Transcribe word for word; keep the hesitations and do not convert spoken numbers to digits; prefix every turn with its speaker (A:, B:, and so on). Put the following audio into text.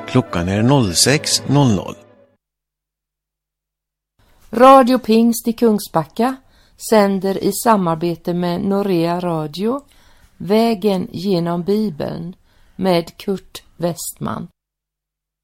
A: Klockan är sex noll noll.
B: Radio Pingst i Kungsbacka sänder i samarbete med Norea Radio Vägen genom Bibeln med Kurt Westman.